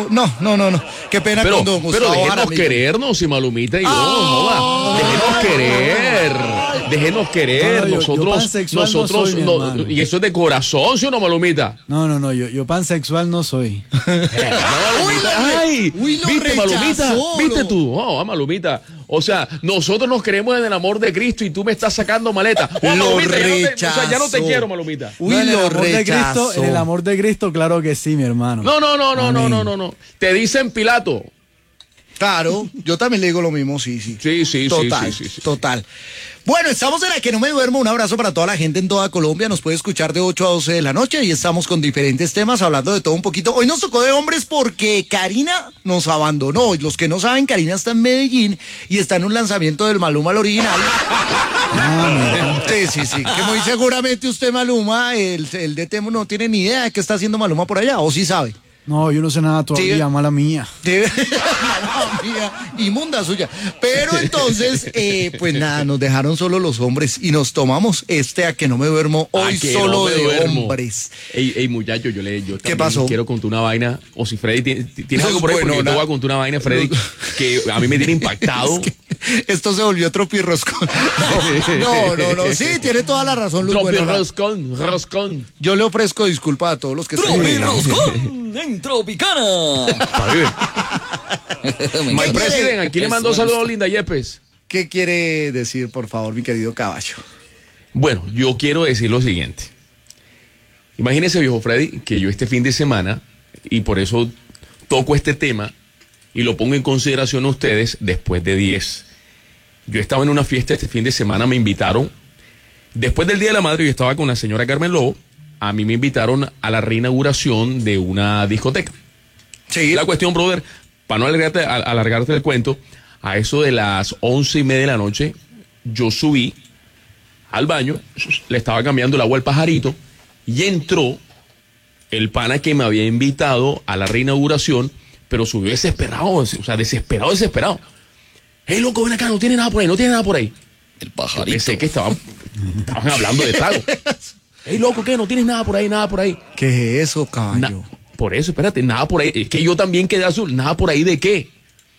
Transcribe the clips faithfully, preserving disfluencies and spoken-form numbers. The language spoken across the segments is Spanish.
pero no, no, no, no. Qué pena pero, con don Gustavo. Pero déjenos querernos, y Malumita y yo, oh, joda. Déjenos querer. Déjenos querer. No, yo, nosotros, yo nosotros, no soy, no, y eso es de corazón, ¿sí o no, Malumita? No, no, no, yo, yo pansexual no soy. Ay, uy, ¿viste, Malumita? ¿Viste tú? Oh, Malumita. O sea, nosotros nos creemos en el amor de Cristo y tú me estás sacando maleta. Oh, Malumita, ya no, te, o sea, ya no te quiero, Malumita. Uy, no, en, el amor de Cristo, en el amor de Cristo, claro que sí, mi hermano. No, no, no, no, no, no, no, no. Te dicen Pilato. Claro, yo también le digo lo mismo, sí, sí. Sí, sí, total, sí, sí, sí. Total. Bueno, estamos en la que no me duermo. Un abrazo para toda la gente en toda Colombia. Nos puede escuchar de ocho a doce de la noche y estamos con diferentes temas, hablando de todo un poquito. Hoy nos tocó de hombres porque Karina nos abandonó. Y los que no saben, Karina está en Medellín y está en un lanzamiento del Maluma al original. Ah, sí, sí, sí. Que muy seguramente usted, Maluma, el, el de Temo, no tiene ni idea de qué está haciendo Maluma por allá, o sí sabe. No, yo no sé nada todavía, ¿sí? Mala mía. Mala mía, inmunda suya. Pero entonces, eh, pues nada, nos dejaron solo los hombres y nos tomamos este A que no me duermo hoy solo no de duermo. Hombres. Ey, ey, muchacho, yo le yo ¿Qué pasó? Quiero contar una vaina, o si Freddy tiene, tiene algo por ahí, bueno, porque yo te voy a contar una vaina, Freddy, que a mí me tiene impactado. Es que esto se volvió tropirroscón. No, no, no, sí, tiene toda la razón, Luz. Tropirroscón, roscón. Yo le ofrezco disculpas a todos los que están. ¡Tropirroscón! En Tropicana. My President, aquí le mandó saludos, Linda Yepes. ¿Qué quiere decir, por favor, mi querido caballo? Bueno, yo quiero decir lo siguiente. Imagínese, viejo Freddy, que yo este fin de semana, y por eso toco este tema y lo pongo en consideración a ustedes después de diez. Yo estaba en una fiesta este fin de semana, me invitaron. Después del Día de la Madre, yo estaba con la señora Carmen Lobo. A mí me invitaron a la reinauguración de una discoteca. Sí. La cuestión, brother, para no alargarte, alargarte el cuento, a eso de las once y media de la noche, yo subí al baño, le estaba cambiando el agua al pajarito, y entró el pana que me había invitado a la reinauguración, pero subió desesperado, o sea, desesperado, desesperado. Hey, loco, ven acá, no tiene nada por ahí, no tiene nada por ahí. El pajarito. Yo pensé que estaban, estaban hablando de trago. Ey, loco, ¿qué? No tienes nada por ahí, nada por ahí. ¿Qué es eso, caballo? Na por eso, espérate, nada por ahí. Es que yo también quedé azul. ¿Nada por ahí de qué?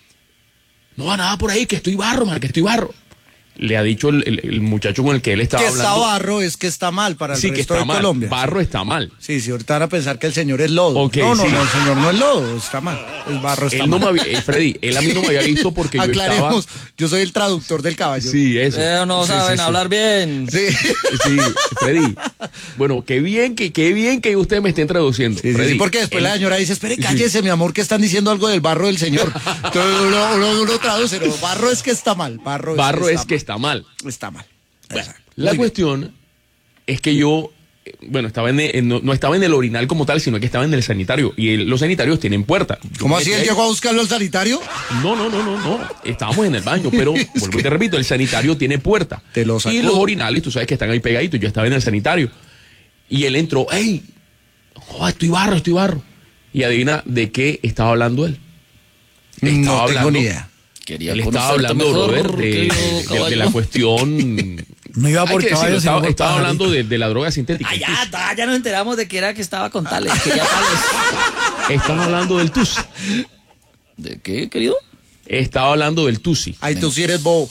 No, nada por ahí, que estoy barro, man, que estoy barro. Le ha dicho el, el, el muchacho con el que él estaba que hablando. Que está barro es que está mal para el sí, resto que está de mal. Colombia. Barro está mal. Sí, sí, ahorita van a pensar que el señor es lodo. Okay, no, no, sí. no, el señor no es lodo, está mal. El barro está él mal. No me había, eh, Freddy, él a mí no me había visto porque Aclaremos, yo estaba... yo soy el traductor del caballo. Sí, eso. Pero no sí, saben sí, hablar sí. bien. Sí. Sí, Freddy. Bueno, qué bien que, qué bien que ustedes me estén traduciendo. Sí, Freddy, sí, porque después él... la señora dice, espere, cállese, sí. mi amor, que están diciendo algo del barro del señor. Entonces uno, uno, uno traduce, pero barro es que está mal. Barro, barro es, que, es está que mal. está mal. Está mal. Bueno, la Muy cuestión bien. es que yo, bueno, estaba en el, no, no estaba en el orinal como tal, sino que estaba en el sanitario. Y el, los sanitarios tienen puerta. Yo ¿Cómo así él llegó a buscarlo al sanitario? No, no, no, no, no. Estábamos en el baño, pero, vuelvo que... y te repito, el sanitario tiene puerta. Te lo y los orinales, tú sabes que están ahí pegaditos. Yo estaba en el sanitario. Y él entró, hey, oh, estoy barro, estoy barro. Y adivina de qué estaba hablando él. Estaba no tengo hablando, ni idea. Quería él estaba hablando, mejor, brother, de, de, de, de la cuestión... No iba por caballo, estaba, estaba hablando de, de la droga sintética. Ah, ya, ya, ya nos enteramos de que era que estaba con tales, que ya tales. Estaba hablando del tusi. ¿De qué, querido? Estaba hablando del tusi. Ay, tú sí eres bobo.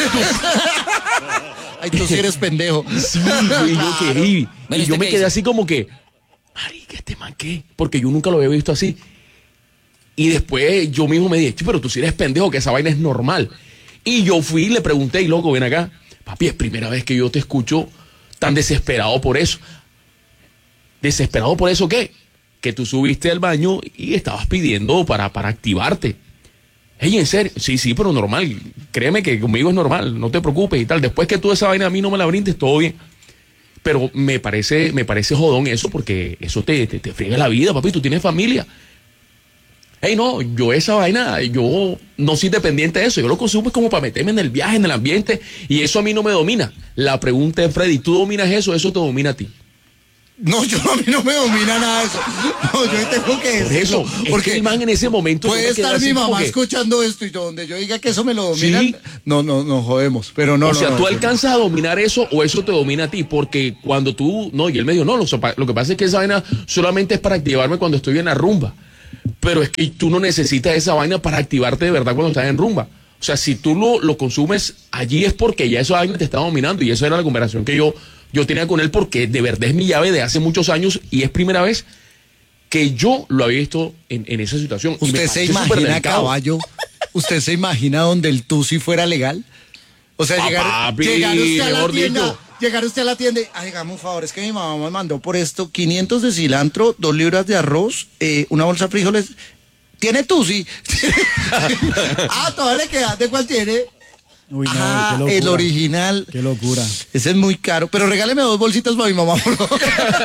Ay, tú sí eres pendejo. Sí, y yo, que, y, y yo me quedé así como que, marica, este man, ¿qué? Porque yo nunca lo había visto así. Y después yo mismo me dije, pero tú sí eres pendejo, que esa vaina es normal. Y yo fui y le pregunté, y loco, ven acá. Papi, es primera vez que yo te escucho tan desesperado por eso. ¿Desesperado por eso qué? Que tú subiste al baño y estabas pidiendo para, para activarte. Ey, ¿en serio? Sí, sí, pero normal. Créeme que conmigo es normal, no te preocupes y tal. Después que tú esa vaina a mí no me la brindes, todo bien. Pero me parece, me parece jodón eso, porque eso te, te, te friega la vida, papi, tú tienes familia. Hey, no, yo esa vaina, yo no soy dependiente de eso, yo lo consumo es como para meterme en el viaje, en el ambiente, y eso a mí no me domina. La pregunta es, Freddy, ¿tú dominas eso o eso te domina a ti? No, yo a mí no me domina nada de eso. No, yo tengo que decirlo. Por eso, porque es que el man en ese momento... Puede estar mi mamá que... escuchando esto y donde yo diga que eso me lo domina, ¿sí? no, no, no jodemos, pero no, O no, sea, no, ¿tú no, alcanzas no. a dominar eso o eso te domina a ti? Porque cuando tú... No, y él me dijo, no, lo, lo que pasa es que esa vaina solamente es para activarme cuando estoy en la rumba. pero es que tú no necesitas esa vaina para activarte de verdad cuando estás en rumba. O sea, si tú lo, lo consumes allí es porque ya esa vaina te está dominando, y eso era la conversación que yo, yo tenía con él, porque de verdad es mi llave de hace muchos años y es primera vez que yo lo había visto en, en esa situación. ¿Usted se imagina, Caballo? ¿Usted se imagina donde el tusi fuera legal? O sea, Ah, llegar, papi, llegar usted a la mejor tienda, dicho. llegar usted a la tienda y, ay, hágame un favor, es que mi mamá me mandó por esto quinientos de cilantro, dos libras de arroz, eh, una bolsa de frijoles. ¿Tiene tusi? Ah, todavía le queda. ¿De cuál tiene? Uy, no, Ah, qué locura. el original. Qué locura. Ese es muy caro, pero regáleme dos bolsitas para mi mamá, por favor.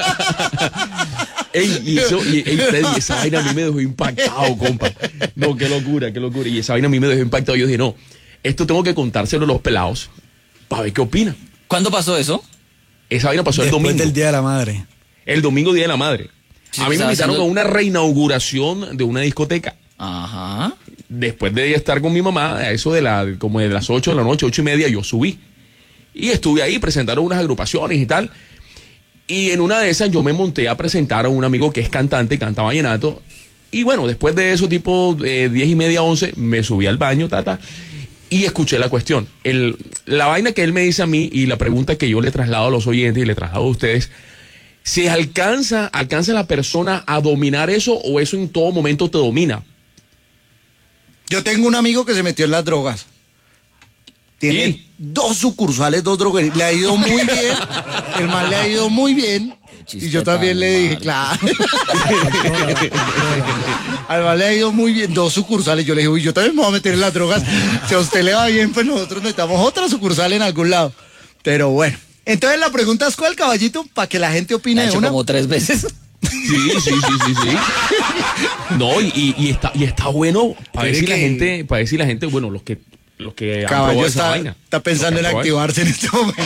Ey, y eso, y, ey, Freddy, esa vaina a mí me dejó impactado, compa. No, qué locura, qué locura. Y esa vaina a mí me dejó impactado. Yo dije, no, esto tengo que contárselo a los pelados para ver qué opinan. ¿Cuándo pasó eso? Esa vaina pasó Después el domingo. del Día de la Madre. El domingo, Día de la Madre. Sí, a mí me estaba invitaron haciendo- a una reinauguración de una discoteca. Ajá. Después de estar con mi mamá, a eso de la, como de las ocho de la noche, ocho y media, yo subí. Y estuve ahí, presentaron unas agrupaciones y tal. Y en una de esas yo me monté a presentar a un amigo que es cantante, canta vallenato. Y bueno, después de eso, tipo eh, diez y media, once, me subí al baño, tata, y escuché la cuestión. El, la vaina que él me dice a mí y la pregunta que yo le traslado a los oyentes y le traslado a ustedes, ¿se alcanza, alcanza la persona a dominar eso o eso en todo momento te domina? Yo tengo un amigo que se metió en las drogas. Tiene ¿Y? dos sucursales, dos droguerías. Le ha ido muy bien. El man le ha ido muy bien. Y yo también le dije, claro. Al man le ha ido muy bien. Dos sucursales. Yo le dije, uy, yo también me voy a meter en las drogas. Si a usted le va bien, pues nosotros necesitamos otra sucursal en algún lado. Pero bueno. Entonces la pregunta es, ¿cuál, Caballito? Para que la gente La opine he de hecho una. como tres veces. Sí, sí, sí, sí, sí. No, y, y- y está, y está bueno para Mire decir la que- gente, para decir la gente, bueno, los que los que han Caballo probado esa está, vaina. está pensando en Los que han probado. activarse en este momento.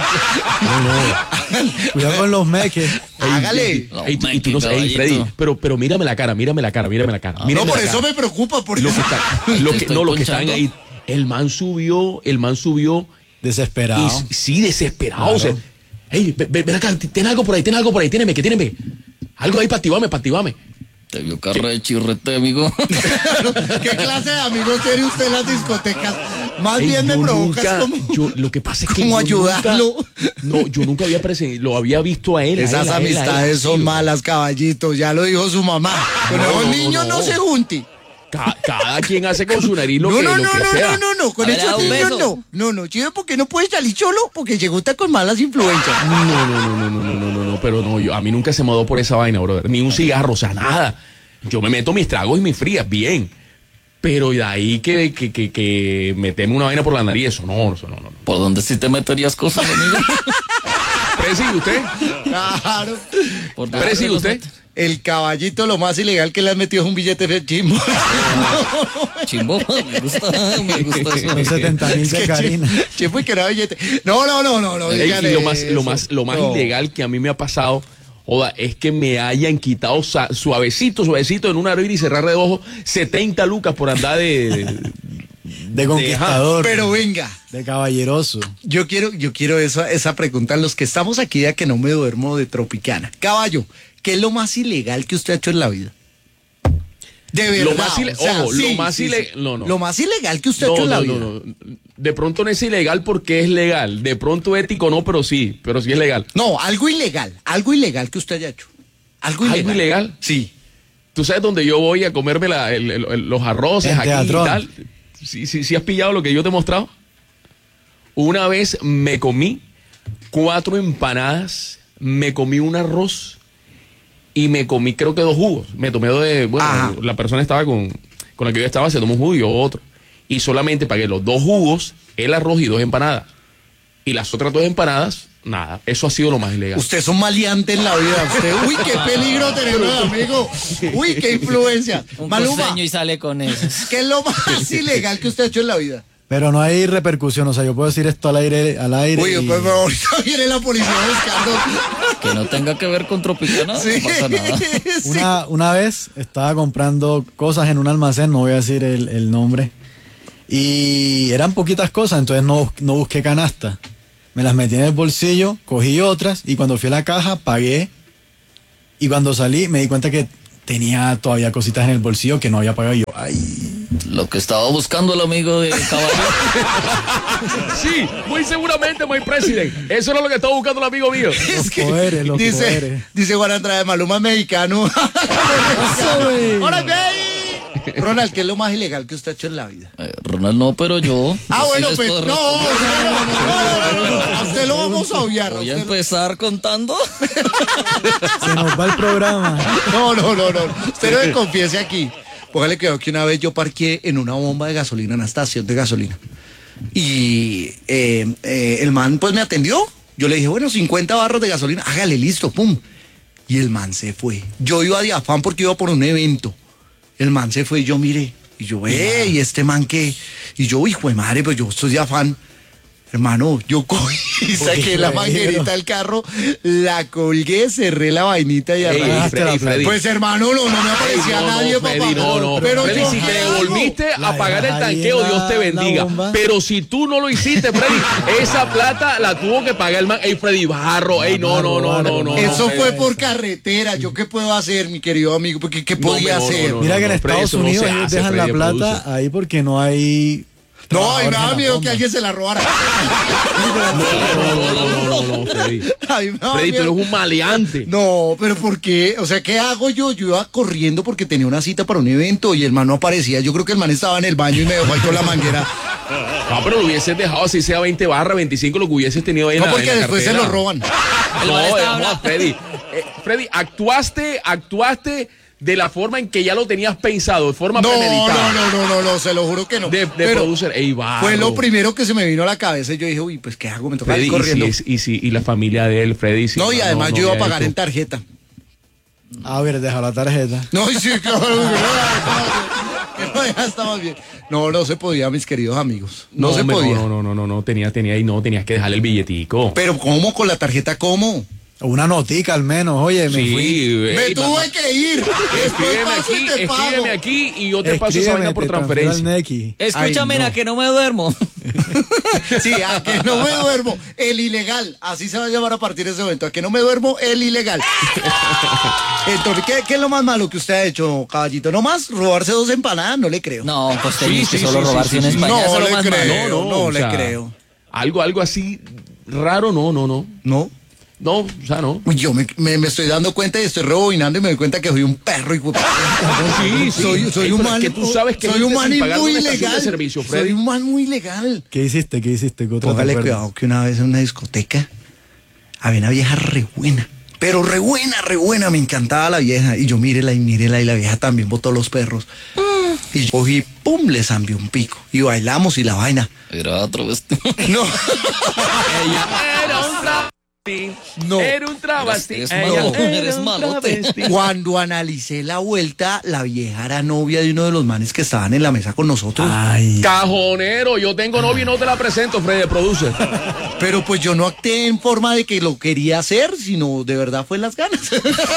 Cuidado con los meques. Hágale. No, Ey, tú- y tú no sabes, ey, caballito. Freddy, pero, pero mírame la cara, mírame la cara, mírame la cara. No, mírame por la eso cara. me preocupa. Por Lo eso. que está- lo Te que- estoy no, los que están ponchando. ahí, el man subió, el man subió, Desesperado. y sí, desesperado. Claro. O sea, hey, ven, ven- ven acá, ten algo por ahí, ten algo por ahí, tíneme, que tíneme. Algo ahí para activarme, para activarme. Te vio carro de chirrete, amigo. ¿Qué clase de amigos tiene usted en las discotecas? Más Ey, bien me yo provocas nunca- como, yo- lo que pasa es que como yo nunca- ayudarlo. no, yo nunca había presen- lo había visto a él. a él, Esas a él, a él, amistades así, son o sea. malas, caballitos. Ya lo dijo su mamá. Con No, esos no, niños no, no. se junte. Ca- cada quien hace con su nariz lo No, que, no, lo no, que no, sea. no, no, no. Con A ver, esos da un niños beso. no. No, no, chido, porque no puedes salir solo porque llegó usted con malas influencias. No, no, no, no, no, no, no, no, no, pero no, yo, a mí nunca se me ha dado por esa vaina, brother. Ni un cigarro, o sea, nada. Yo me meto mis tragos y mis frías, bien. Pero de ahí que, que, que, que meterme una vaina por la nariz, eso no, eso no, no. no. ¿Por dónde sí te meterías cosas, amigo? ¿Presigue usted? Claro. ¿Por dónde ¿Presigue los usted? metes? El caballito, lo más ilegal que le han metido es un billete de chimbo. Chimbo, me gusta, me gusta eso. Los setenta mil de Karina. Chimbo y que era billete. No, no, no, no, no. Ey, digan y lo más, eso. lo más, lo más No. ilegal que a mí me ha pasado, joda, es que me hayan quitado sa- suavecito, suavecito en un abrir y cerrar de ojos setenta lucas por andar de... De conquistador. Pero venga. De caballeroso. Yo quiero, yo quiero esa, esa pregunta. Los que estamos aquí ya que no me duermo de Tropicana. Caballo, ¿qué es lo más ilegal que usted ha hecho en la vida? De verdad. Lo más ile- o sea, ojo, lo sí, más sí, ile- sí. no, no. Lo más ilegal que usted ha No, hecho en la no, vida. no, no. De pronto no es ilegal porque es legal. De pronto ético no, pero sí, pero sí es legal. No, algo ilegal. Algo ilegal que usted haya hecho. Algo ilegal. ¿Algo ilegal? Sí. ¿Tú sabes dónde yo voy a comerme la- el- el- el- los arroces En aquí Teatrón. y tal? ¿Sí, sí, sí has pillado lo que yo te he mostrado? Una vez me comí cuatro empanadas, me comí un arroz y me comí creo que dos jugos. Me tomé dos de... Bueno, Ajá. la persona estaba con, con la que yo estaba, se tomó un jugo y yo otro. Y solamente pagué los dos jugos, el arroz y dos empanadas. Y las otras dos empanadas, nada. Eso ha sido lo más ilegal. Usted es un maleante en la vida. Usted, uy, qué peligro tenerlo de amigo. Uy, qué influencia. Un Maluma, costeño y sale con eso. ¿qué es lo más ilegal que usted ha hecho en la vida? Pero no hay repercusión. O sea, yo puedo decir esto al aire. Al aire Uy, y- pues ahorita viene la policía buscando. Que no tenga que ver con Tropicana, Sí, no pasa nada. sí. Una, una vez estaba comprando cosas en un almacén, no voy a decir el, el nombre, y eran poquitas cosas, entonces no, no busqué canasta. Me las metí en el bolsillo, cogí otras y cuando fui a la caja pagué y cuando salí me di cuenta que tenía todavía cositas en el bolsillo que no había pagado. Y yo, ay. Lo que estaba buscando el amigo de Caballero. Sí, muy seguramente, my president. Eso era lo que estaba buscando el amigo mío. Los poderes, los dice, poderes. dice Juan Andrade, Maluma mexicano. ¡Hola, gay! Ronald, ¿qué es lo más ilegal que usted ha hecho en la vida? Eh, Ronald no, pero yo. Ah, yo bueno, sí les pues puedo no, no, no, responder. no, no, no, no, no, a usted lo vamos a obviar. Voy a usted- empezar contando. Se nos va el programa. No, no, no, no. Usted no me confiese aquí. Póngale cuidado que una vez yo parqué en una bomba de gasolina, en una estación de gasolina. Y eh, eh, el man pues me atendió. Yo le dije, bueno, cincuenta barros de gasolina, hágale, listo, pum. Y el man se fue. Yo iba de afán porque iba por un evento. El man se fue y yo miré. Y yo, eh, ¿y este man qué? Y yo, hijo de madre, pues yo estoy de afán. Hermano, yo cogí y saqué la manguerita del carro, la colgué, cerré la vainita y Ey, arranqué. ey, Freddy, Freddy. Pues hermano, no, no me aparecía Ey, no, nadie, no, papá. Freddy, no, no. Pero Freddy, yo, si ¿qué te hago? devolviste La a pagar el dejas ahí tanqueo, en Dios te la- bendiga. la bomba. Pero si tú no lo hiciste, Freddy, esa plata la tuvo que pagar el man. Ey, Freddy, barro. Ey, no, no, no, no, no. Eso no, fue Freddy. por carretera. ¿Yo qué puedo hacer, mi querido amigo? Porque ¿qué No, podía no, no, hacer? no, Mira que en Freddy, Estados eso no Unidos se ellos hace, dejan Freddy, la plata produce. ahí porque no hay. No, y trabajadores me daba en la miedo que bomba. alguien se la robara. No, no, no, no, no, no, Freddy. A mí me daba Freddy, tú miedo. eres un maleante. No, pero ¿por qué? O sea, ¿qué hago yo? Yo iba corriendo porque tenía una cita para un evento y el man no aparecía. Yo creo que el man estaba en el baño y me dejó ahí con la manguera. No, pero lo hubieses dejado así sea veinte barra, veinticinco, lo que hubieses tenido ahí en No, la porque en la después se cartera. lo roban. El No, man estaba no, hablando. Freddy. Eh, Freddy, actuaste, actuaste de la forma en que ya lo tenías pensado, de forma No, no, premeditada. no, no, no, no, se lo juro que no. De, de Pero producer, ey, barro. fue lo primero que se me vino a la cabeza y yo dije, uy, pues ¿qué hago? Me toca Freddy, ir y, corriendo. si, y, si, y la familia de él, Freddy. si No, y además no yo iba a había pagar hecho- en tarjeta. A ver, deja la tarjeta. No, sí, claro. No, ya estaba bien. No, no se podía, mis queridos amigos. No, se hombre, podía. No, no, no, no, no, tenía, tenía, y no, tenías que dejarle el billetico. Pero ¿cómo? ¿Con la tarjeta cómo? Una notica al menos, oye, me Sí, fui. Me ey, tuve que ir. Después Escríbeme paso y aquí, te pago. escríbeme aquí y yo te paso esa Escríbeme, vaina por te transfiero transferencia. al Nequi. Escúchame, Ay, no. a que no me duermo. Sí, a que no me duermo, el ilegal. Así se va a llamar a partir de ese momento. A que no me duermo, el ilegal. Entonces, ¿qué, qué es lo más malo que usted ha hecho, caballito? ¿No más? ¿Robarse dos empanadas? No le creo. No, costeño, Sí, que sí, solo sí, robarse sí, en sí, sí. España. No, eso es lo le más creo. malo. no, o le sea, creo. Algo, algo así raro, no, no, no. ¿No? No, o sea, no. Uy, yo me, me, me estoy dando cuenta y estoy rebobinando y me doy cuenta que soy un perro. Y... Sí, sí. Soy, soy Ey, un pero man, es que tú sabes que soy un viste man sin y pagar muy una estación de ilegal. servicio, Soy Freddy. un man muy ilegal. ¿Qué hiciste? ¿Qué hiciste? ¿Qué otra te Póngale acuerdas? cuidado que una vez en una discoteca había una vieja re buena. Pero re buena, re buena, me encantaba la vieja. Y yo mírela y mírela y la vieja también botó los perros. Y yo cogí, pum, le zambié un pico. Y bailamos y la vaina. Era otro vestido. No, Ella era un travesti. No. Era un travesti. Eres Ella malo, era eres un malote. travesti. cuando analicé la vuelta, la vieja era novia de uno de los manes que estaban en la mesa con nosotros. Ay, Cajonero, yo tengo novio y no te la presento, Freddy, produce. Pero pues yo no actué en forma de que lo quería hacer, sino de verdad fue en las ganas.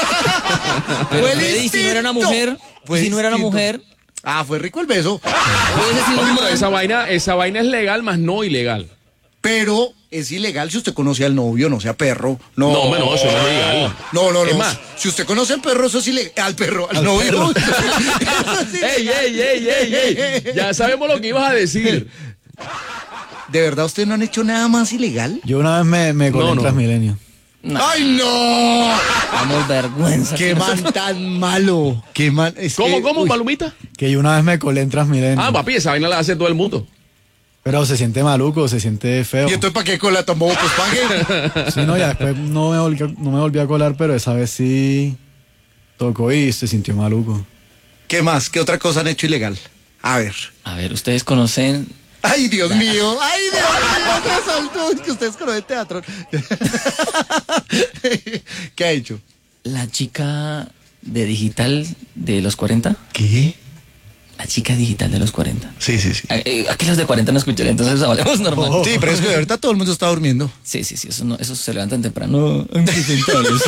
Pero Fue el Freddy, si no era una instinto. mujer, Fue si no era una instinto. mujer, Ah, fue rico el beso. hubiese sido un Pero man. esa vaina, esa vaina es legal, más no ilegal. Pero es ilegal si usted conoce al novio, no sea perro. No, No, hombre, no, eso no es ilegal. No, no, Es no. más- Si usted conoce al perro, eso es ilegal. Al perro, al, novio. Eso es ¡Ey, ilegal. ey, ey, ey, ey! Ya sabemos lo que ibas a decir. ¿De verdad ustedes no han hecho nada más ilegal? yo una vez me, me colé No, en no. Transmilenio. No, ¡Ay, no! damos vergüenza. ¡Qué man tan malo! ¡Qué man! Es ¿Cómo, que, cómo, uy, Palomita? Que yo una vez me colé en Transmilenio. Ah, papi, esa vaina la hace todo el mundo. Pero se siente maluco, se siente feo. ¿Y entonces para qué con la tomó? Pues pague. Sí, no, ya después no me, volví, no me volví a colar, pero esa vez sí tocó y se sintió maluco. ¿Qué más? ¿Qué otra cosa han hecho ilegal? A ver. A ver, ustedes conocen. ¡Ay, Dios mío! ¡Ay, Dios mío! Otro salto. Es que ustedes conocen teatro. ¿Qué ha hecho? La chica de digital de los cuarenta. ¿Qué? La chica digital de los cuarenta. Sí, sí, sí. Eh, eh, Aquí los de cuarenta no escuchan, entonces hablemos normal. Oh. Sí, pero es que ahorita todo el mundo está durmiendo. Sí, sí, sí, eso, no, eso se levantan temprano. Anticentrales.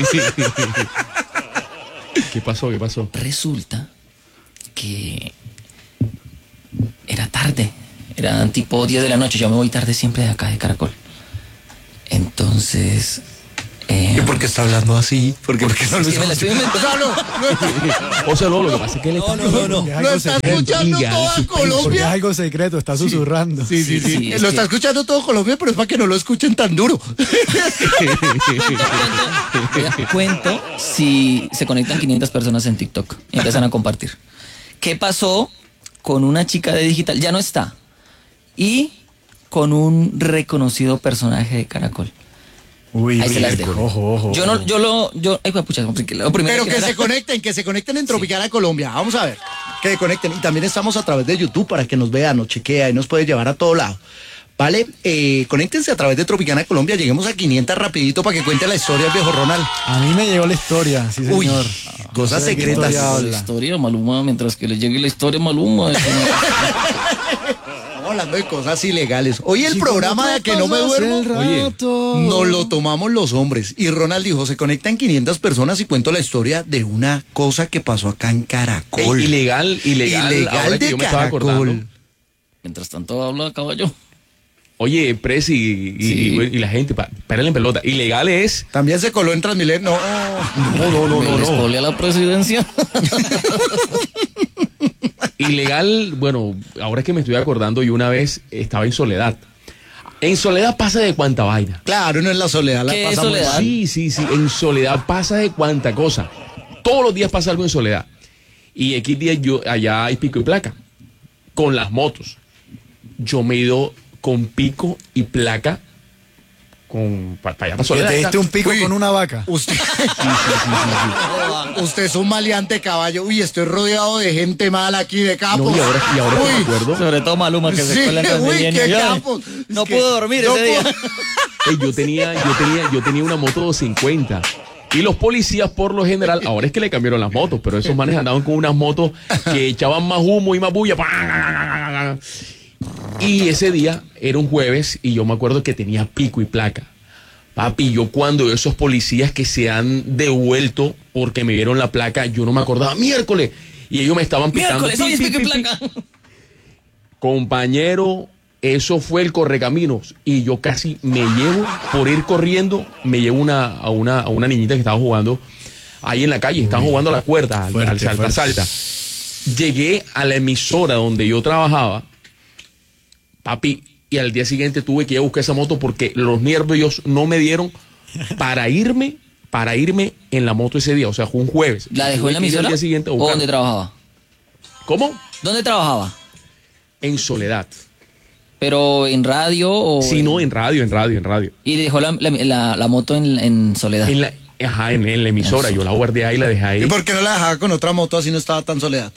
¿Qué pasó? ¿Qué pasó? Resulta que era tarde, eran tipo diez de la noche, yo me voy tarde siempre de acá de Caracol. Entonces, eh, Eh, ¿Y por qué está hablando así? ¿Por qué, porque no lo es que me la escucha? estoy inventando. O sea, no, O sea, no, lo que pasa es que él está... No, no, no, no. Porque es no, algo lo está secreto. escuchando Legal, toda suspenso, Porque es Colombia. algo secreto, está susurrando. Sí, sí, sí. Sí, es lo que- está escuchando todo Colombia, pero es para que no lo escuchen tan duro. Cuento si se conectan quinientas personas en TikTok y empiezan a compartir. ¿Qué pasó con una chica de digital? Ya no está. Y con un reconocido personaje de Caracol. Uy, Ahí se las dejo. Ojo, ojo. Yo no, yo lo, yo, ay, pues, pucha, porque lo primero Pero que me se da- conecten, que se conecten en Tropicana Colombia. Vamos a ver. Que conecten. Y también estamos a través de YouTube para que nos vean, nos chequea y nos puede llevar a todo lado. ¿Vale? Eh, conéctense a través de Tropicana Colombia. Lleguemos a quinientas rapidito para que cuente la historia el viejo Ronald. A mí me llegó la historia, sí, Uy, señor. cosas No sé de qué secretas. historia La habla. historia, Maluma, mientras que le llegue la historia, Maluma. eso no- Estamos hablando de cosas ilegales. Hoy el Sí, programa ¿cómo de que no me pasas duermo. el Oye, rato? Nos lo tomamos los hombres. Y Ronald dijo, se conectan quinientas personas y cuento la historia de una cosa que pasó acá en Caracol. Ey, ilegal, ilegal, Ilegal ahora que de yo me estaba acordando. Caracol. Mientras tanto habla caballo. Oye, Presi y, y- Sí. y- y la gente, pa- párale en pelota. Ilegal es... También se coló en Transmilenio. No, No, no, no, Me no, les no. colé a la presidencia. Ilegal, bueno, ahora es que me estoy acordando, yo una vez estaba en Soledad. En Soledad pasa de cuánta vaina. claro, no es la soledad. La ¿Qué es pasamos soledad? mal. Sí, sí, sí, en Soledad pasa de cuánta cosa. Todos los días pasa algo en Soledad. Y X días yo, allá hay pico y placa. Con las motos. Yo me he ido con pico y placa con para allá para Que Soledad. te diste un pico Uy. con una vaca. Usted, usted es un maleante caballo. Uy, estoy rodeado de gente mala aquí de capos. No, y ahora, y ahora que me Uy, acuerdo, Sobre todo Maluma, que se sí, cuela en uy, Transmilenio. qué Yo, capos. No Es que pudo dormir no ese día. pudo- ey, yo tenía, yo tenía, yo tenía una moto doscientos cincuenta. Y los policías, por lo general, ahora es que le cambiaron las motos, pero esos manes andaban con unas motos que echaban más humo y más bulla. Y ese día era un jueves y yo me acuerdo que tenía pico y placa. Papi, yo cuando esos policías que se han devuelto porque me vieron la placa, yo no me acordaba, miércoles. Y ellos me estaban pitando. Miércoles, hoy es pi, pico y pi, pi, placa. Compañero, eso fue el correcaminos y yo casi me llevo, por ir corriendo, me llevo una, a, una, a una niñita que estaba jugando ahí en la calle, estaban jugando a la cuerda, al, Fuerte, al salta, fuerte. salta. Llegué a la emisora donde yo trabajaba, papi, y al día siguiente tuve que ir a buscar esa moto porque los nervios no me dieron para irme, para irme en la moto ese día, o sea, fue un jueves. ¿La dejó Tuve en la que ir al emisora? día siguiente a ¿O buscar. dónde trabajaba? ¿Cómo? ¿Dónde trabajaba? En Soledad. ¿Pero en radio o...? Sí, no, en radio, en radio, en radio. Y dejó la, la, la- la moto en, en Soledad. En la, ajá, en, en la emisora. Yo la guardé ahí, la dejé ahí. ¿Y por qué no la dejaba con otra moto así no estaba tan soledad?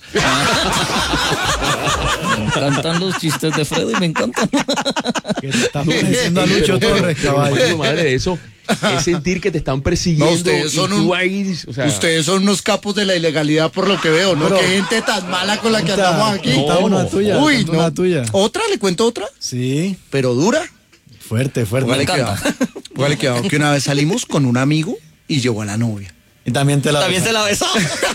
Me encantan los chistes de Freddy, me encantan. Que te estás pareciendo a Lucho Pero- Torres, pero, caballo. hermano, madre de eso es sentir que te están persiguiendo. No, ustedes y son tú un- ahí, o sea, Ustedes son unos capos de la ilegalidad por lo que veo, ¿no? Pero- Qué gente tan mala con la que Cuenta- andamos aquí. cuenta No, una no. tuya. Uy, cuenta no. una tuya. ¿Otra? ¿Le cuento otra? Sí, Pero dura. fuerte, fuerte. Póngale encanta. cuidado. Póngale cuidado que una vez salimos con un amigo y llegó a la novia. Y también te la ¿También se la besó?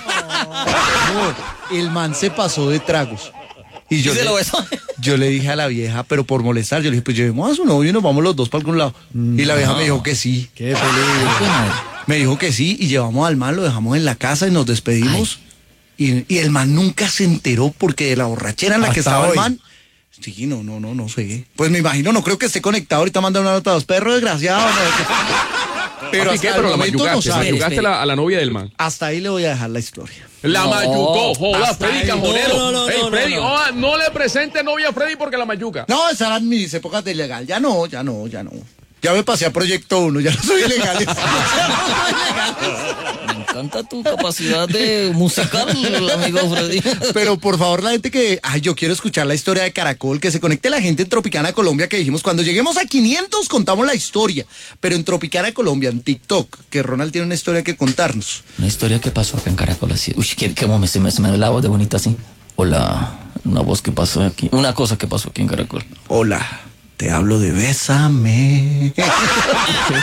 No, el man se pasó de tragos. Y yo, ¿Y se le, lo besó? yo le dije a la vieja, pero por molestar, yo le dije, pues llevemos a su novio y nos vamos los dos para algún lado. Y la vieja me dijo que sí. Qué peligro. Me dijo que sí y llevamos al man, lo dejamos en la casa y nos despedimos. Y, y el man nunca se enteró porque de la borrachera en la que Hasta estaba hoy. el man. Sí, no, no, no, no sé. Pues me imagino, no creo que esté conectado. Ahorita manda una nota a los perros desgraciados. Pero papi, hasta ¿qué? el Pero la momento no mayucaste, sabe. mayucaste Espere, la- a la novia del man. Hasta ahí le voy a dejar la historia. La No, mayucó, joda, hasta Freddy ahí. Cajonero. No, no, no, Ey, no, Freddy, no. joda, no le presente novia a Freddy porque la mayuca. No, esas eran mis épocas de ilegal. Ya no, ya no, ya no. Ya me pasé a Proyecto uno, ya no soy ilegal. Ya no soy ilegal. Me encanta tu capacidad de musical, amigo Freddy. Pero por favor, la gente que, ay, yo quiero escuchar la historia de Caracol, que se conecte la gente en Tropicana Colombia, que dijimos, cuando lleguemos a quinientos contamos la historia, pero en Tropicana Colombia, en TikTok, que Ronald tiene una historia que contarnos. Una historia que pasó acá en Caracol así. Uy, qué, qué momento, se me, se me ve la voz de bonita así. Hola, una voz que pasó aquí. Una cosa que pasó aquí en Caracol. Hola, te hablo de Bésame.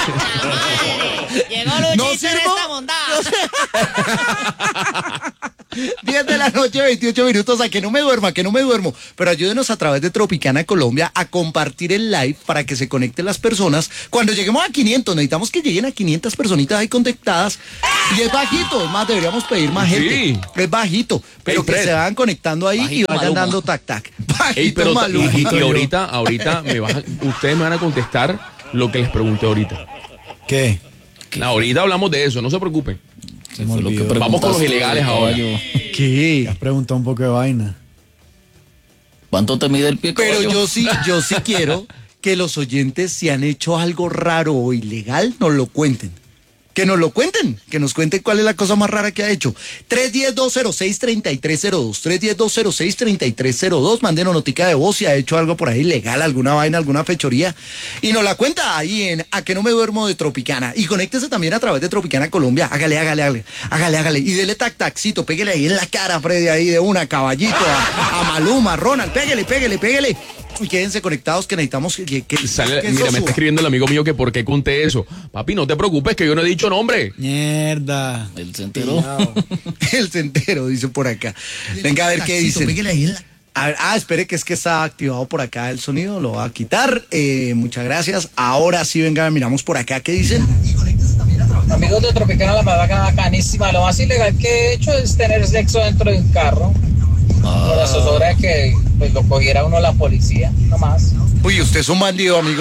Llegó Luchito ¿No en sirvo? esta bondad. diez de la noche, veintiocho minutos, a que no me duerma, que no me duermo. Pero ayúdenos a través de Tropicana Colombia a compartir el live para que se conecten las personas. Cuando lleguemos a quinientos, necesitamos que lleguen a quinientas personitas ahí conectadas. Y es bajito, es más, deberíamos pedir más gente. Sí. Es bajito, pero Ey, que Fred. se vayan conectando ahí Bajito y vayan Maluma. dando tac tac. Bajito Ey, pero Maluma. y, y- y ahorita, ahorita me vas a- ustedes me van a contestar lo que les pregunté ahorita. ¿Qué? Ahorita hablamos de eso, no se preocupen. Se me Fue lo que olvidó. Vamos con los preguntaste, ilegales ahora. caballo. ¿Qué? Has preguntado un poco de vaina. ¿Cuánto te mide el pie, Pero caballo? yo sí, yo sí quiero que los oyentes, si han hecho algo raro o ilegal, nos lo cuenten. Que nos lo cuenten, que nos cuenten cuál es la cosa más rara que ha hecho. tres uno cero, dos cero seis, tres tres cero dos, tres uno cero, dos cero seis, tres tres cero dos, mándenos notica de voz si ha hecho algo por ahí ilegal, alguna vaina, alguna fechoría, y nos la cuenta ahí en A que no me duermo de Tropicana. Y conéctese también a través de Tropicana Colombia, hágale, hágale, hágale, hágale, hágale, y dele tac tacito, pégale ahí en la cara, Freddy, ahí de una, caballito, a, a Maluma, a Ronald, pégale, pégale, pégale. Y quédense conectados que necesitamos que, que, Sale- que mira, eso me está suba. escribiendo el amigo mío que por qué conté eso. Papi, no te preocupes que yo no he dicho nombre. Mierda. Él se enteró. El centero, dice por acá. Venga a ver qué dicen. A ver, ah, espere que es que está activado por acá el sonido, lo va a quitar. Eh, muchas gracias. Ahora sí, venga, miramos por acá qué dicen. Amigos de Tropicana, la verdad que bacanísima. Lo más ilegal que he hecho es tener sexo dentro de un carro. Por la zozobra de que pues, lo cogiera uno la policía, no más. Uy, usted es un bandido, amigo.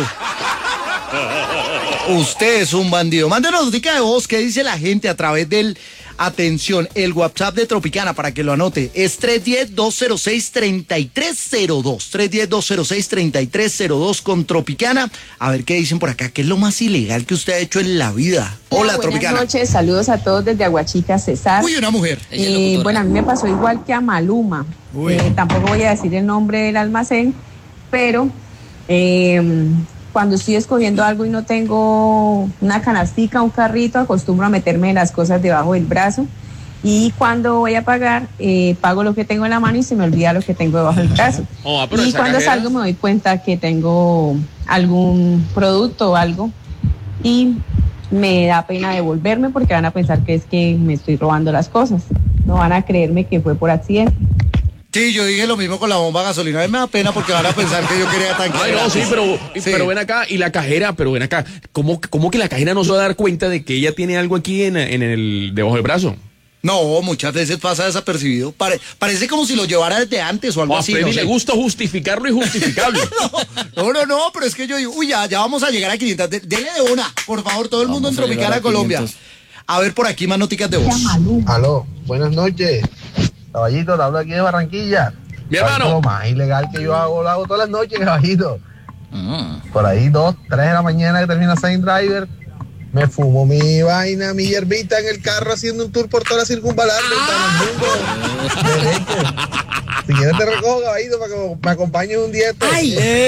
Usted es un bandido. Mándenos notica de voz qué dice la gente a través del, atención, el WhatsApp de Tropicana para que lo anote. Es tres uno cero, dos cero seis, tres tres cero dos. tres uno cero, dos cero seis, tres tres cero dos con Tropicana. A ver qué dicen por acá. ¿Qué es lo más ilegal que usted ha hecho en la vida? Hola, Buenas Tropicana. noches, saludos a todos desde Aguachica, Cesar. Uy, una mujer. Ella es Eh, locutora. bueno, a mí me pasó igual que a Maluma. Uy. Eh, tampoco voy a decir el nombre del almacén, pero eh, cuando estoy escogiendo algo y no tengo una canastica, un carrito, acostumbro a meterme las cosas debajo del brazo. Y cuando voy a pagar, eh, pago lo que tengo en la mano y se me olvida lo que tengo debajo del brazo. Oh, ah, pero Y esa cuando cajera- salgo me doy cuenta que tengo algún producto o algo y me da pena devolverme porque van a pensar que es que me estoy robando las cosas. No van a creerme que fue por accidente. Sí, yo dije lo mismo con la bomba de gasolina. A mí me da pena porque van a pensar que yo quería tanque. Ay, no, sí, pero, Sí. pero ven acá, y la cajera, pero ven acá, ¿cómo, cómo que la cajera no se va a dar cuenta de que ella tiene algo aquí en, en el debajo del brazo? No, muchas veces pasa desapercibido. Pare- parece como si lo llevara desde antes o algo O a así. Freddy no sé. le gusta justificar lo injustificable. No, no, no, pero es que yo digo, uy, ya, ya vamos a llegar a quinientas. De- Dele de una, por favor, todo el mundo en Vamos a llegar Tropicana a Colombia. quinientos. A ver por aquí más noticas de voz. Aló, buenas noches. Caballito, te hablo aquí de Barranquilla. Mi ¿Sabes hermano. Lo más ilegal que yo hago, lo hago todas las noches, caballito. Ah. Por ahí, dos, tres de la mañana que termina Saint Driver, me fumo mi vaina, mi hierbita en el carro haciendo un tour por toda la circunvalar del mundo. Derecho. Si quieres te recojo, caballito, para que me acompañes un día. estos.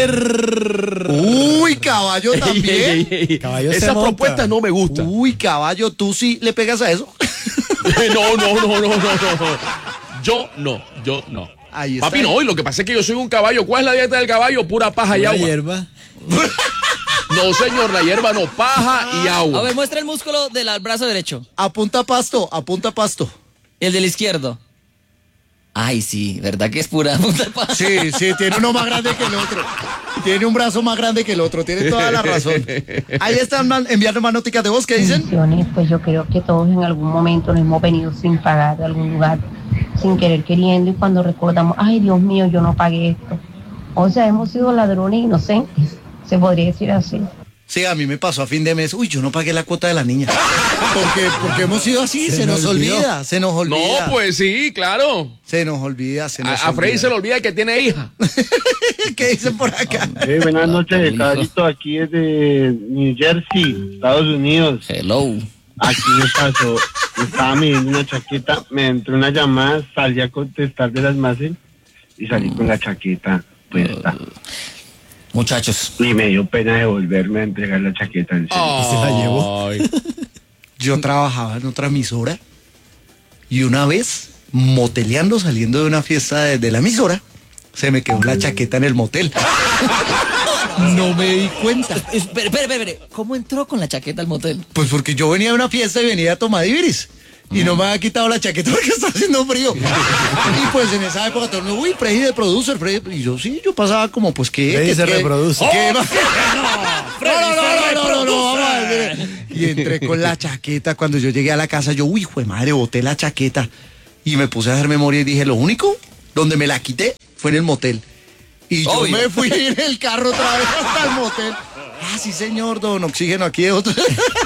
Uy, caballo Ey, también. ey, ey. Caballo se Esas monta. propuestas no me gustan. Uy, caballo, tú sí le pegas a eso. No, no, no, no, no, no, no. Yo no, yo no. Ahí está. Papi, no, y lo que pasa es que yo soy un caballo. ¿Cuál es la dieta del caballo? Pura paja y Una agua. hierba. No, señor, la hierba no, paja y A agua. ver, muestra el músculo del brazo derecho. Apunta pasto, apunta pasto. El del izquierdo. Ay, sí, ¿verdad que es pura punta de paja? Sí, sí, tiene uno más grande que el otro. Tiene un brazo más grande que el otro, tiene toda la razón. Ahí están man- enviando más noticas de voz, ¿qué dicen? Bendiciones, pues yo creo que todos en algún momento nos hemos venido sin pagar de algún lugar, sin querer queriendo, y cuando recordamos, ay Dios mío, yo no pagué esto. O sea, hemos sido ladrones inocentes, se podría decir así. Sí, a mí me pasó a fin de mes. Uy, yo no pagué la cuota de la niña. Porque, porque hemos sido así, se, Se nos me olvidó. olvida, se nos olvida. No, pues sí, claro. Se nos olvida, se nos A, a Freddy olvida. se le olvida que tiene hija. ¿Qué dicen por acá? Eh, buenas Ah, noches, bonito. caballito, aquí es de New Jersey, Estados Unidos. Hello. Aquí me pasó, estaba midiendo una chaqueta, me entró una llamada, salí a contestar del almacén y salí con la chaqueta puesta. Muchachos. Y me dio pena devolverme a entregar la chaqueta en serio. se la llevó. Ay. Yo trabajaba en otra emisora y una vez, moteleando, saliendo de una fiesta de, de la emisora, se me quedó la chaqueta en el motel. No me di cuenta. Espera, espera, espera. ¿Cómo entró con la chaqueta al motel? Pues porque yo venía de una fiesta y venía a tomar Ibiris. y no me había quitado la chaqueta porque está haciendo frío. Y pues en esa época todo el mundo, uy, Freddy de producer, Freddy. Y yo sí, yo pasaba como, pues, ¿qué? Freddy ¿Qué, se qué, reproduce. ¿qué? ¡Oh! No, no, no, no, no, no, vamos a ver. Y entré con la chaqueta. Cuando yo llegué a la casa, yo, uy, jue madre, boté la chaqueta. Y me puse a hacer memoria y dije, lo único donde me la quité fue en el motel. Y yo Obvio. me fui en el carro otra vez hasta el motel. Ah, sí, señor, don Oxígeno, aquí de otro.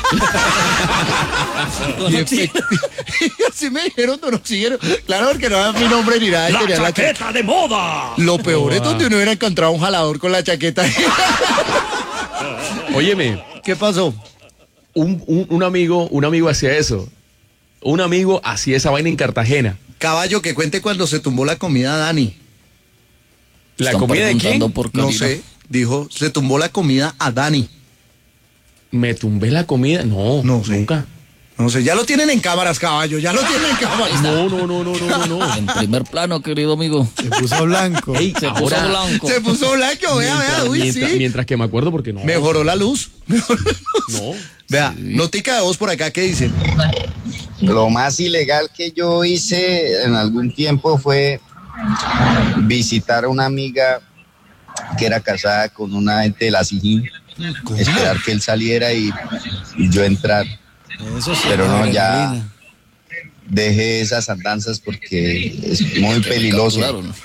Y efecti- y así me dijeron, don Oxígeno. Claro, porque no era mi nombre ni nada. ¡La tenía chaqueta de moda! Lo peor es donde uno hubiera encontrado un jalador con la chaqueta. Óyeme, ¿Qué pasó? un, un, un amigo, un amigo hacía eso. Un amigo hacía esa vaina en Cartagena. Caballo, que cuente cuando se tumbó la comida a Dani. ¿La Están comida de quién? preguntando por No Karina. sé, dijo, se tumbó la comida a Dani. ¿Me tumbé la comida? No, No sé. nunca. No sé, ya lo tienen en cámaras, caballo, ya lo tienen en cámaras. No, no, no, no, no, no, no. En primer plano, querido amigo. Se puso blanco. Ey, Se puso ahora, blanco. Se puso blanco, vea, vea, uy, mientras, sí. mientras que me acuerdo porque no. Mejoró la luz. Mejoró la luz. No. Vea, notica de voz por acá, ¿qué dicen? Lo más ilegal que yo hice en algún tiempo fue visitar a una amiga que era casada con una gente de la Sijín, esperar que él saliera y, y yo entrar. Eso sí, Pero no, ya adrenalina. dejé esas andanzas porque es muy peligroso. Claro, ¿no?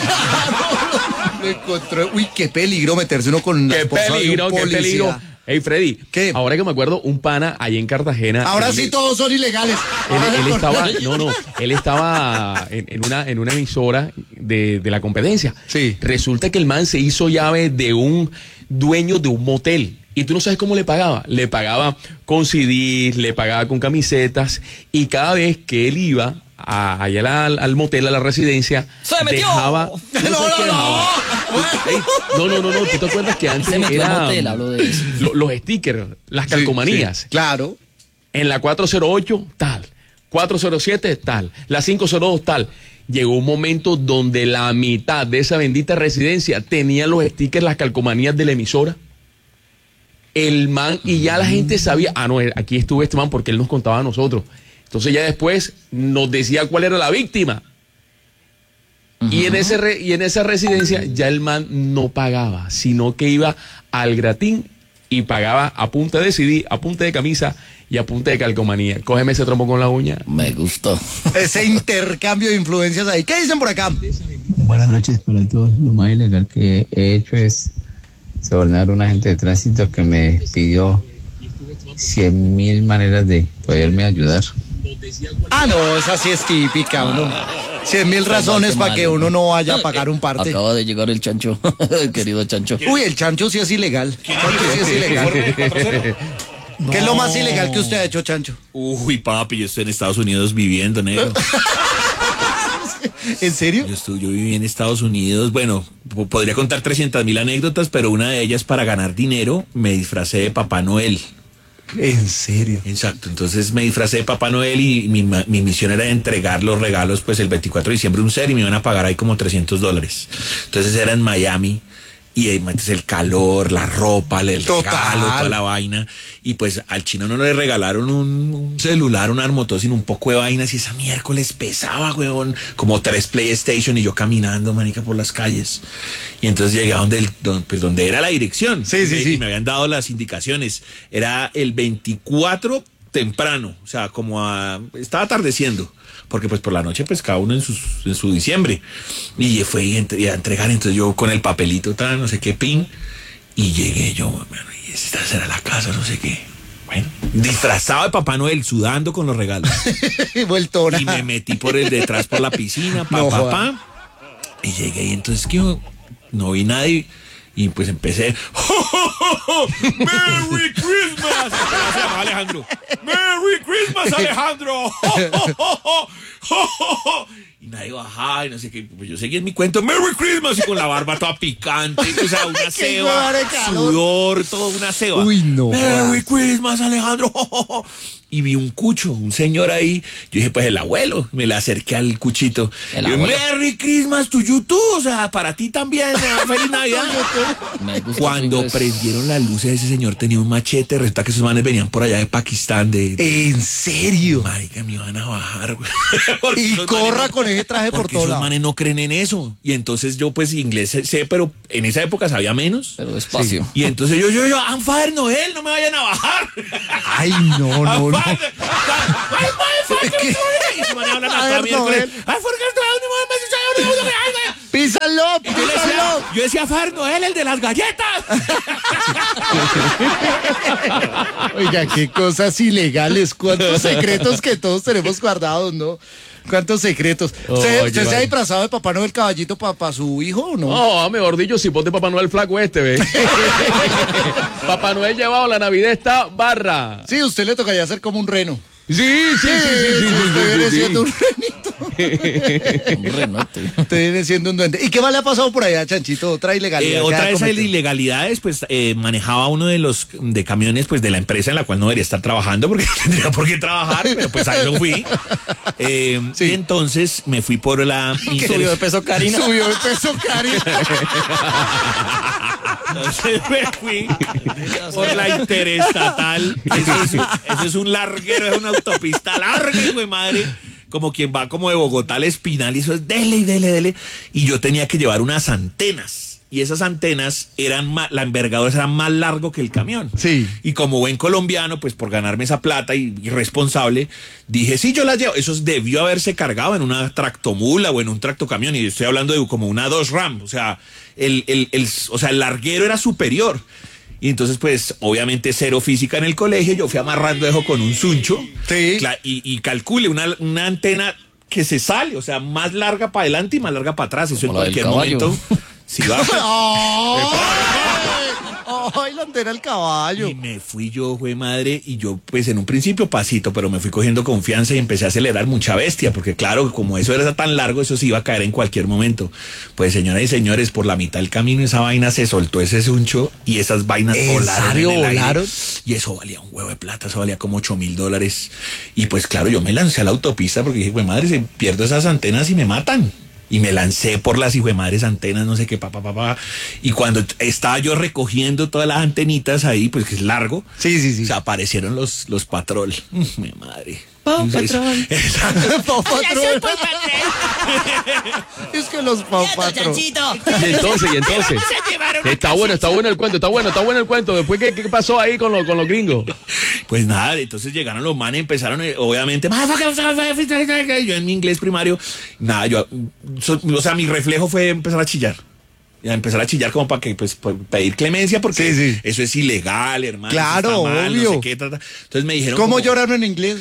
Me encontré, uy, qué peligro meterse uno con la Qué esposa de un peligro, qué policía. peligro. Hey, Freddy, ¿Qué? ahora que me acuerdo, un pana allá en Cartagena. Ahora él- sí todos son ilegales. Él, él estaba, no, no, él estaba en, en una, en una emisora de, de la competencia. Sí. Resulta que el man se hizo llave de un dueño de un motel. Y tú no sabes cómo le pagaba. Le pagaba con C Ds, le pagaba con camisetas. Y cada vez que él iba a, allá al, al motel, a la residencia, ¡Se metió! dejaba. ¿tú No, sabes qué no, dejaba? Ey, no, no, no, no. ¿Tú te acuerdas que antes Se metió en era motel, hablo de eso. lo- los stickers, las Sí, calcomanías? sí, claro. En la cuatro cero ocho, tal. cuatro cero siete, tal. La cinco cero dos, tal. Llegó un momento donde la mitad de esa bendita residencia tenía los stickers, las calcomanías de la emisora. El man, y ya la gente sabía, ah, no, aquí estuvo este man porque él nos contaba a nosotros. Entonces ya después nos decía cuál era la víctima. Y en, ese re- y en esa residencia ya el man no pagaba, sino que iba al gratín y pagaba a punta de C D, a punta de camisa y a punta de calcomanía. Cógeme ese trompo con la uña. Me gustó. Ese intercambio de influencias ahí. ¿Qué dicen por acá? Buenas noches para todos. Lo más ilegal que he hecho es sobornar a un agente de tránsito que me pidió cien mil maneras de poderme ayudar. Ah, no, esa sí es típica, uno. Cien mil razones para que uno no vaya a pagar un parte. Acaba de llegar el chancho, querido chancho. Uy, el chancho sí es ilegal. Chancho sí es ilegal. ¿Qué es lo más ilegal que usted ha hecho, Chancho? Uy, papi, yo estoy en Estados Unidos viviendo, negro. ¿En serio? Yo, estuve, yo viví en Estados Unidos. Bueno, po- podría contar trescientas mil anécdotas, pero una de ellas, para ganar dinero, me disfracé de Papá Noel. ¿En serio? Exacto, entonces me disfracé de Papá Noel y mi, ma- mi misión era entregar los regalos pues el veinticuatro de diciembre un ser y me iban a pagar ahí como trescientos dólares. Entonces era en Miami y ahí metes el calor, la ropa, el Total. regalo, toda la vaina. Y pues al chino no le regalaron un, un celular, un armotó, sino un poco de vainas y esa miércoles pesaba, huevón, como tres PlayStation y yo caminando, manica, por las calles. Y entonces llegué a donde, el, don- pues, donde era la dirección. Sí, sí, Y- sí. Y me habían dado las indicaciones. Era el veinticuatro temprano, o sea, como a, estaba atardeciendo, porque pues por la noche pues cada uno en, sus, en su diciembre. Y fue y entre- y a entregar, entonces yo con el papelito, tal, no sé qué, pin, y llegué yo, bueno, y esta será la casa, no sé qué. Bueno, disfrazado de Papá Noel, sudando con los regalos. Vueltona. Y me metí por el detrás por la piscina, pa, No pa, joda. pa. Y llegué y entonces que yo no vi nadie. Y pues empecé. ¡Merry Christmas! Así se llama Alejandro. ¡Merry Christmas, Alejandro! y nadie bajaba y no sé qué. Pues yo seguía en mi cuento, Merry Christmas, y con la barba toda picante, o sea, una ceba, sudor, todo una ceba. Uy, no. Merry Christmas, Alejandro. Y vi un cucho, un señor ahí. Yo dije, pues el abuelo. Me le acerqué al cuchito. El Y yo, abuelo. Merry Christmas to you too. O sea, para ti también. ¿no? Feliz Navidad. Me gusta Cuando tu inglés. prendieron las luces, ese señor tenía un machete. Resulta que esos manes venían por allá de Pakistán. De, de- ¿En serio? Marica, me iban a bajar, güey. Porque Y esos corra manes- con ese traje por porque todos esos lados. manes no creen en eso. Y entonces yo, pues, inglés sé, sé, pero en esa época sabía menos. Pero despacio. Y entonces yo, yo, yo, I'm Father Noel, no me vayan a bajar. Ay, no, no, no. Ay, ¿Qué? y se van a hablar hasta Father miércoles. Noel. Ay, ¿por qué no? Písalo, Yo le decía, písalo. yo decía Father Noel, el de las galletas. Oiga, qué cosas ilegales, cuántos secretos que todos tenemos guardados, ¿no? ¿Cuántos secretos? ¿Usted, Oye, usted se vale. ha disfrazado de Papá Noel caballito para su hijo o no? No, mejor dicho, si ponte Papá Noel flaco este, ve. Papá Noel llevado, la Navidad está barra. Sí, usted le tocaría hacer como un reno. Sí, sí, sí, sí, sí, sí, Usted sí, viene sí, siendo sí. un renito. Un renote. Usted viene siendo un duende. ¿Y qué más le ha pasado por allá, Chanchito? Otra ilegalidad. Eh, que otra ha de esas cometido. ilegalidades, pues eh, manejaba uno de los de camiones pues de la empresa en la cual no debería estar trabajando porque no tendría por qué trabajar, pero pues ahí lo fui. Eh, Y entonces me fui por la... Subió de peso Karina. Subió de peso, Karina. Entonces me fui por la interestatal. Eso es, un- eso es un larguero, es una autopista larga, hijo de madre. Como quien va como de Bogotá al Espinal y eso es dele y dele, dele. Y yo tenía que llevar unas antenas. Y esas antenas eran más, la envergadura era más largo que el camión. Sí. Y como buen colombiano, pues por ganarme esa plata y irresponsable, dije, sí, yo las llevo. Eso debió haberse cargado en una tractomula o en un tractocamión. Y estoy hablando de como una dos RAM. O sea, el, el, el, o sea, el larguero era superior. Y entonces, pues, obviamente cero física en el colegio. Yo fui amarrando eso con un suncho. Sí. Cla- Y, y calcule una, una antena que se sale. O sea, más larga para adelante y más larga para atrás. Eso en Como la del cualquier caballo. momento... Si va, ¡Ay! ¡Ay, la antena del caballo! y me fui yo, güey, madre, y yo, pues en un principio pasito, pero me fui cogiendo confianza y empecé a acelerar mucha bestia, porque claro, como eso era tan largo, eso sí iba a caer en cualquier momento. Pues señoras y señores, por la mitad del camino esa vaina se soltó ese suncho y esas vainas ¿En volaron serio en el aire. volaron? Y eso valía un huevo de plata, eso valía como ocho mil dólares. Y pues claro, yo me lancé a la autopista porque dije, güey, madre, se pierdo esas antenas y me matan. Y me lancé por las hijuemadres antenas, no sé qué, papá, papá. Y cuando estaba yo recogiendo todas las antenitas ahí, pues que es largo. Sí, sí, sí. O sea, aparecieron los, los patrol. Mm, mi madre. Pau Entonces, Patrol. exacto. Pau Patrol. Es que los Pau Patrol. Y entonces, y entonces. Está bueno, está bueno el cuento, está bueno, está bueno el cuento. Después, ¿qué, qué pasó ahí con, los con los gringos? Pues nada, entonces llegaron los manes, empezaron, eh, obviamente, yo en mi inglés primario, nada, yo, so- o sea, mi reflejo fue empezar a chillar. Y a empezar a chillar como para que, pues, por pedir clemencia, porque Sí, sí. eso es ilegal, hermano. Claro, eso está mal, obvio. No sé qué, ta, ta. Entonces me dijeron. ¿Cómo como- lloraron en inglés?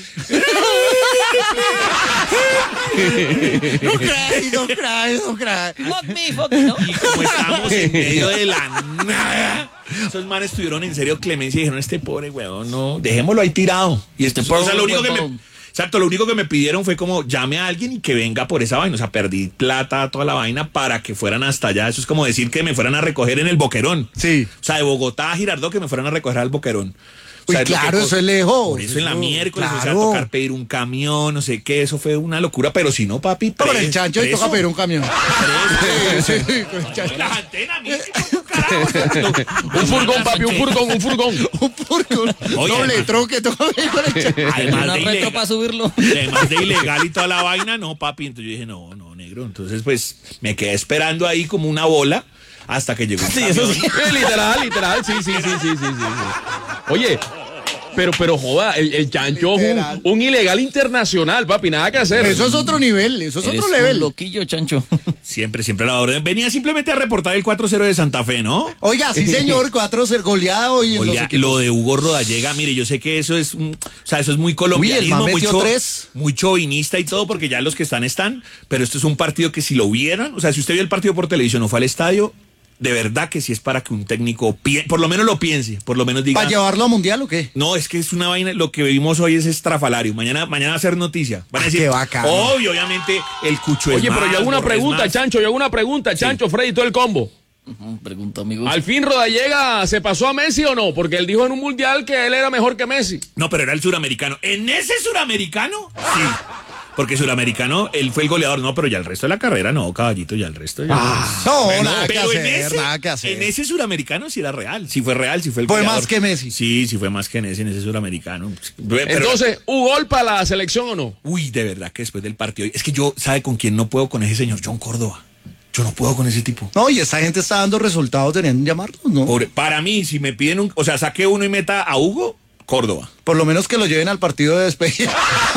No cry, no cry, no cry. Fuck me, fuck me, ¿no? Y como estamos en medio de la nada, esos manes tuvieron en serio clemencia y dijeron, este pobre huevón, no, dejémoslo ahí tirado. Y este, Este o sea, pobre lo único que huevón. me, exacto, lo único que me pidieron fue como llame a alguien y que venga por esa vaina. O sea, perdí plata, toda la vaina para que fueran hasta allá. Eso es como decir que me fueran a recoger en el Boquerón. Sí. O sea, de Bogotá a Girardot que me fueran a recoger al Boquerón. O Uy, sea, es lo que claro, co- eso es lejos. Por eso en la Eso, miércoles, o sea, claro. tocar pedir un camión, no sé qué, eso fue una locura, pero si no, papi, Con pre- el chancho y preso. toca pedir un camión. Preso. Sí, sí, con el chancho. Las antenas, mire, carajo. Un furgón, papi, un furgón, un furgón. Un furgón. Oye, Doble además- troque, toca pedir con el chancho. Además Una de, retro ilegal, para subirlo. además de ilegal y toda la vaina, no, papi. Entonces yo dije, no, no, negro. Entonces, pues, me quedé esperando ahí como una bola hasta que llegó un Sí, eso sí. Eh, literal, literal, sí, sí, sí, sí, sí, sí, sí. Oye, pero, pero joda, el, el chancho es Literal. un, un ilegal internacional, papi, nada que hacer. Eso es otro nivel, eso es Eres otro un nivel. loquillo, chancho. Siempre, siempre a la orden. Venía simplemente a reportar el cuatro cero de Santa Fe, ¿no? Oiga, sí señor, cuatro ser goleada hoy en los Oiga, equipos. lo de Hugo Rodallega, mire, yo sé que eso es, mm, o sea, eso es muy colombianismo, man muy, metió cho- tres. muy chauvinista y todo, porque ya los que están están, pero esto es un partido que si lo vieran, o sea, si usted vio el partido por televisión o fue al estadio, de verdad que sí es para que un técnico pi- por lo menos lo piense, por lo menos diga. ¿Para llevarlo a mundial o qué? No, es que es una vaina, lo que vimos hoy es estrafalario. Mañana, mañana va a ser noticia. Van a decir, qué bacano. obvio, obviamente, el Cucho es Oye, pero más, yo hago una Borré es pregunta, más. Chancho, yo hago una pregunta, Chancho, Freddy, todo el combo. Ujú, pregunta, amigo. ¿Al fin Rodallega se pasó a Messi o no? Porque él dijo en un mundial que él era mejor que Messi. No, pero era el suramericano. ¿En ese suramericano? Sí. Porque suramericano, él fue el goleador, no, pero ya el resto de la carrera, no, caballito, ya el resto. Ya Ah, no, Bueno, nada que pero en hacer, ese, nada que hacer. En ese suramericano sí era real, sí fue real, sí fue el Fue goleador. más que Messi. Sí, sí fue más que en ese, en ese suramericano. Pero- Entonces, ¿hubo gol para la selección o no? Uy, de verdad que después del partido, es que yo, ¿sabe con quién no puedo? Con ese señor John Córdoba. Yo no puedo con ese tipo. No, y esta gente está dando resultados, deberían llamarlos, ¿no? Pobre- para mí, si me piden un, o sea, saque uno y meta a Hugo, Córdoba. Por lo menos que lo lleven al partido de despedida.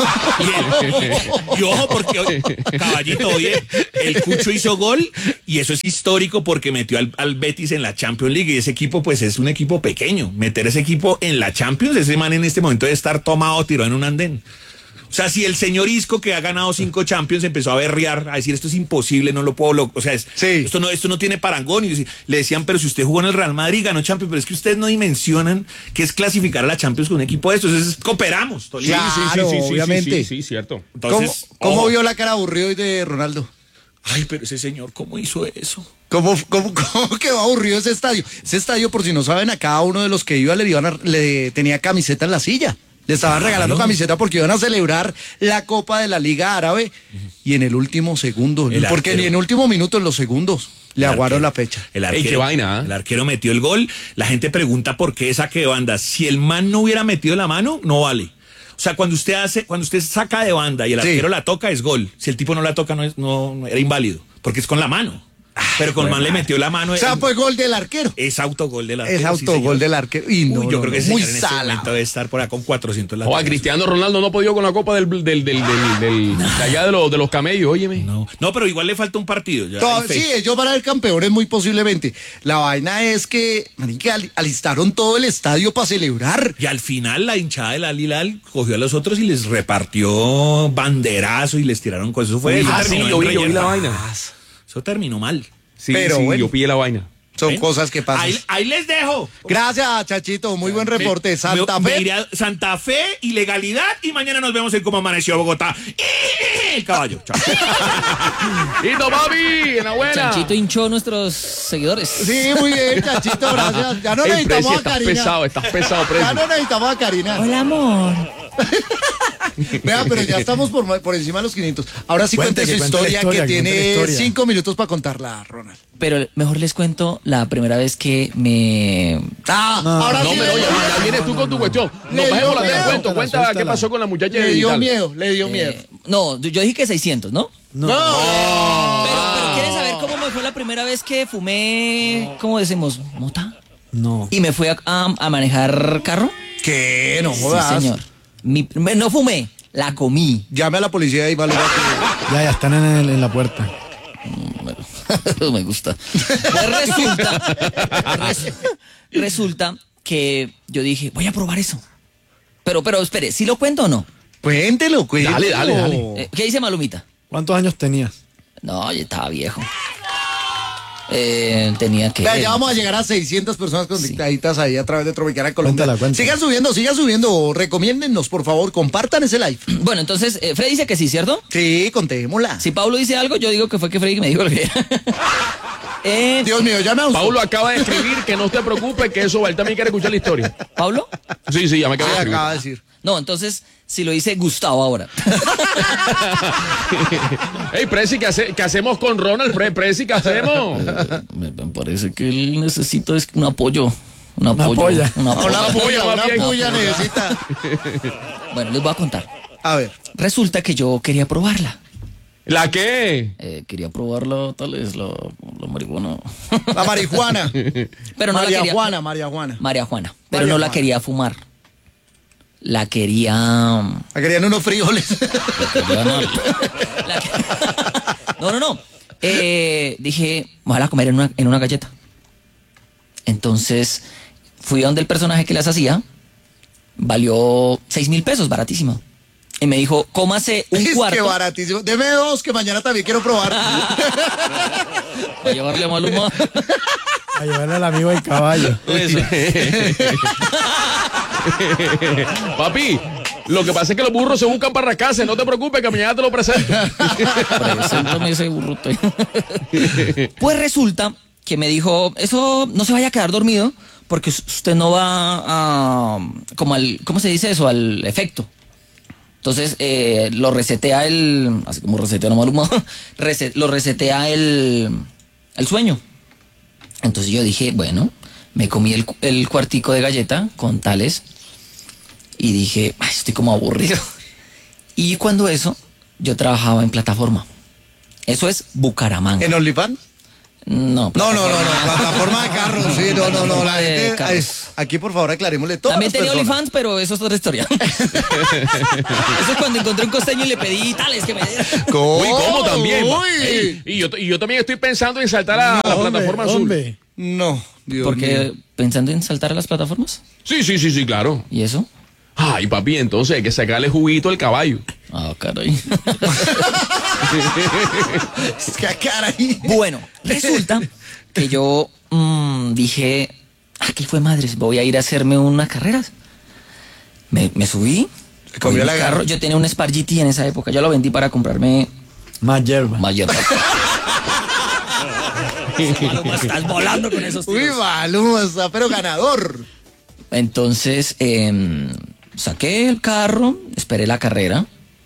Y, y ojo, porque hoy- caballito, oye, el Cucho hizo gol y eso es histórico porque metió al, al Betis en la Champions League y ese equipo pues es un equipo pequeño. Meter ese equipo en la Champions, ese man en este momento debe estar tomado, tirado en un andén. O sea, si el señor Isco, que ha ganado cinco Champions, empezó a berrear, a decir esto es imposible, no lo puedo, lo-". o sea, es- Sí. esto no esto no tiene parangón. Y le decían, pero si usted jugó en el Real Madrid, ganó Champions, pero es que ustedes no dimensionan que es clasificar a la Champions con un equipo de estos, es cooperamos. Tolima. Claro, obviamente. Sí, sí, cierto. Entonces, ¿Cómo, cómo ojo. vio la cara aburrido hoy de Ronaldo? Ay, pero ese señor, ¿cómo hizo eso? ¿Cómo, cómo, cómo quedó aburrido ese estadio? Ese estadio, por si no saben, a cada uno de los que iba le, iban a- le tenía camiseta en la silla. Le estaban regalando camiseta porque iban a celebrar la Copa de la Liga Árabe y en el último segundo, El porque arquero. ni en último minuto, en los segundos, le El aguaron arquero. la fecha. El Ey, arquero, qué vaina, ¿eh? el arquero metió el gol. La gente pregunta por qué saque de banda. Si el man no hubiera metido la mano, no vale. O sea, cuando usted hace, cuando usted saca de banda y el Sí. arquero la toca, es gol. Si el tipo no la toca, no es, no, no- era inválido. Porque es con la mano. Pero con el man le metió la mano. O sea, es- fue gol del arquero. es autogol del arquero. Es sí, autogol señor. del arquero. Y no, Uy, yo no, creo que no, ese muy señor en este sala. momento debe estar por acá con cuatrocientos O a laterales. Cristiano Ronaldo no podido con la copa del, del, del, del, del- del- de allá de los, de los camellos, óyeme. No, no, pero igual le falta un partido. Ya Todo- hay fe. sí, ellos van a ser campeones muy posiblemente. La vaina es que, marica, al- alistaron todo el estadio para celebrar. Y al final la hinchada del Al Hilal cogió a los otros y les repartió banderazo y les tiraron cosas. Eso fue. Uy, eso ah, sí, terminó yo en vi, yo vi la reyerta. vaina. Eso terminó mal. Sí, Pero sí, bueno. yo pillé la vaina. Son ¿Ven? cosas que pasan. Ahí, ahí les dejo. Gracias, Chachito. Muy buen reporte. Santa Me- me Fe. iré a Santa Fe, ilegalidad y mañana nos vemos en cómo amaneció Bogotá. El caballo. Chao. ¡Listo, papi! ¡Enhorabuena! Chanchito hinchó a nuestros seguidores. Sí, muy bien, Chachito. Gracias. Ya no Ey, necesitamos Preci, a estás Karina. pesado, estás pesado, Preci. Ya no necesitamos a Karina. Hola, amor. Vea, pero ya estamos por, por encima de los quinientos. Ahora sí Cuente, cuente su que cuente la historia, historia, que que cuente la tiene historia. cinco minutos para contarla, Ronald. Pero mejor les cuento la primera vez que me... Ah, No, ahora No, sí pero le oye, dio, ya vienes tú con tu cuestión. Le Nos dio bajemos la miedo. del cuento. Cuenta Suéltala. qué pasó con la muchacha le de dio Vital. miedo, le dio miedo. eh, no, yo, yo dije que seiscientos, ¿no? No. Pero, pero ¿quieren saber cómo me fue la primera vez que fumé, cómo decimos, mota? No. Y me fui a, a- a manejar carro. ¿Qué? No Sí, jodas. señor. Mi- me- no fumé, la comí. Llame a la policía y valora que... Ya, ya están en, el- en la puerta. Me gusta. Pues resulta, res- resulta que yo dije, voy a probar eso. Pero, pero, espere, ¿sí lo cuento o no? Cuéntelo, cuéntelo. Dale, dale, dale. Eh, ¿Qué dice Malumita? ¿Cuántos años tenías? No, yo estaba viejo. Eh, tenía que... Vea, ya vamos a llegar a seiscientas personas conectaditas ahí a través de Tropicana Colombia. Cuéntala, cuéntala. Sigan subiendo, sigan subiendo. Recomiéndennos, por favor, compartan ese live. Bueno, entonces, eh, Freddy dice que sí, ¿cierto? Sí, contémosla. Si Paulo dice algo, yo digo que fue que Freddy me dijo lo que era. eh, Dios mío, ya me asustó. Paulo acaba de escribir que no te preocupes, que eso, él también quiere escuchar la historia. ¿Paulo? Sí, sí, ya me acaba de Ah, escribir. acaba de decir. No, entonces, si lo dice Gustavo ahora. Ey, Preci, ¿qué, hace- qué hacemos con Ronald? Pre, Preci, ¿qué hacemos? me, me parece que él necesita es un apoyo. Un apoyo. polla. Un apoyo. Una puya, puya, más una bien. puya necesita. Bueno, les voy a contar. A ver. Resulta que yo quería probarla. ¿La qué? Eh, quería probarla, tal vez, la, la marihuana. La marihuana. Pero no María la quería. Juana, María Juana. María Juana. Pero María no la Juana. quería fumar. La quería. La querían unos frijoles. La que- No, no, no. Eh, dije, ojalá comer en una, en una galleta. Entonces, fui a donde el personaje que las hacía. Valió seis mil pesos, baratísimo. Y me dijo, cómase un Es cuarto. que baratísimo. Deme dos que mañana también quiero probar. Va a llevarle a Maluma. A llevarle al amigo el caballo. Eso. Papi, lo que pasa es que los burros se buscan para rascarse. No te preocupes, que mañana te lo presento. Preséntame ese burrote. Pues resulta que me dijo, eso no se vaya a quedar dormido, porque usted no va a, como al, ¿cómo se dice eso? Al efecto. Entonces, eh, lo resetea el, así como resetea no Maluma, reset, lo resetea el, el sueño. Entonces yo dije, bueno, me comí el, el cuartico de galleta con tales y dije, ay, estoy como aburrido. Y cuando eso, yo trabajaba en plataforma. Eso es Bucaramanga. ¿En OnlyFans? No, no, no, no, no, plataforma de carros, sí, no, no, no, la gente, carros. Aquí por favor aclarémosle todo. También tenía OnlyFans, pero eso es otra historia. Eso es cuando encontré un costeño y le pedí tales que me dieran. ¿Cómo? Uy, ¿cómo también? Ey, y, yo, y yo también estoy pensando en saltar a, no, a la hombre, plataforma azul. Hombre. No, Dios ¿Por qué? mío. ¿Pensando en saltar a las plataformas? Sí, sí, sí, sí, claro. ¿Y eso? Ay, papi, entonces hay que sacarle juguito al caballo. Ah, caray. ¿Qué caray? Bueno, resulta que yo mmm, dije, ah, ¿qué fue madres? Voy a ir a hacerme unas carreras. Me, me subí. Comió la carro. Yo tenía un Spark G T en esa época. Yo lo vendí para comprarme más hierba. Más hierba. Maluma, estás volando con esos tiros. Uy, Maluma, está pero ganador. Entonces, eh, saqué el carro, esperé la carrera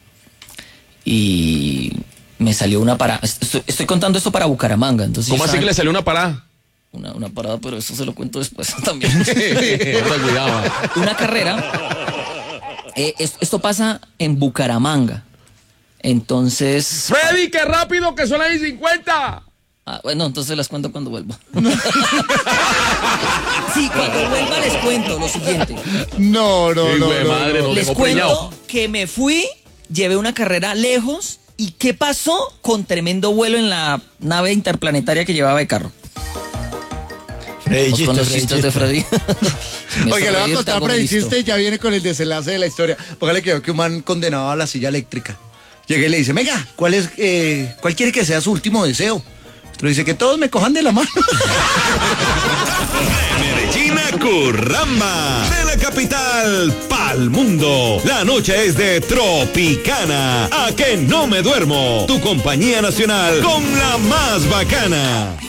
y me salió una parada. Estoy, estoy contando esto para Bucaramanga. Entonces, ¿cómo así que le salió una parada? Una, una parada, pero eso se lo cuento después también. Cuidado. Una carrera. Eh, esto, esto pasa en Bucaramanga. Entonces... Freddy, qué rápido, que son las cincuenta. Ah, bueno, entonces las cuento cuando vuelva. Sí, cuando vuelva les cuento lo siguiente. No, no, sí, no, güey, no, madre, no. no Les dejó cuento preñado. que me fui, llevé una carrera lejos. ¿Y qué pasó con tremendo vuelo en la nave interplanetaria que llevaba de carro? Freddy, Vamos con los chiste, chistes de Freddy. Oye, le voy a contar Freddy listo. chiste y ya viene con el desenlace de la historia. Póngale que veo que un man condenado a la silla eléctrica. Llega y le dice, venga, ¿cuál es, eh, cuál quiere que sea su último deseo? Pero dice que todos me cojan de la mano. Medellín a Curramba, de la capital pa'l mundo. La noche es de Tropicana. A que no me duermo. Tu compañía nacional con la más bacana.